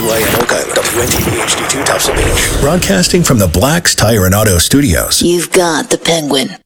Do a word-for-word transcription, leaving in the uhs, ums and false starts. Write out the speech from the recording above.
W I N Oak Island, W N T V H D two Towson Beach. Broadcasting from the Black's Tire and Auto Studios. You've got the Penguin.